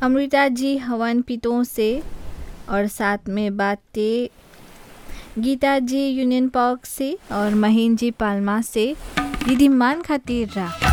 अमृता जी हवन पितों से और साथ में बातें गीता जी यूनियन पार्क से और महीन जी पालमा से दीदी मान खातिर रा